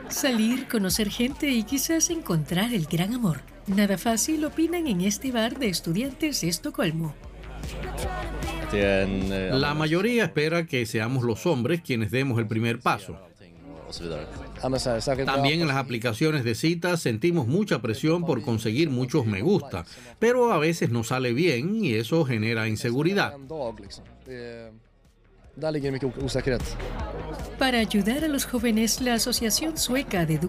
Salir, conocer gente y quizás encontrar el gran amor. Nada fácil, opinan en este bar de estudiantes de Estocolmo. La mayoría espera que seamos los hombres quienes demos el primer paso. También en las aplicaciones de citas sentimos mucha presión por conseguir muchos me gusta, pero a veces no sale bien y eso genera inseguridad. Para ayudar a los jóvenes, la Asociación Sueca de